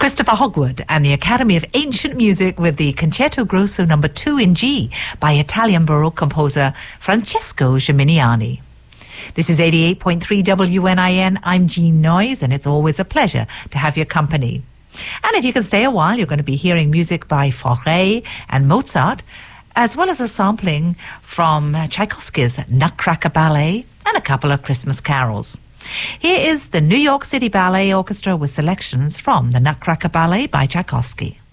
Christopher Hogwood and the Academy of Ancient Music with the Concerto Grosso No. 2 in G by Italian Baroque composer Francesco Geminiani. This is 88.3 WNIN. I'm Jean Noyes, and it's always a pleasure to have your company. And if you can stay a while, you're going to be hearing music by Fauré and Mozart, as well as a sampling from Tchaikovsky's Nutcracker Ballet and a couple of Christmas carols. Here is the New York City Ballet Orchestra with selections from the Nutcracker Ballet by Tchaikovsky.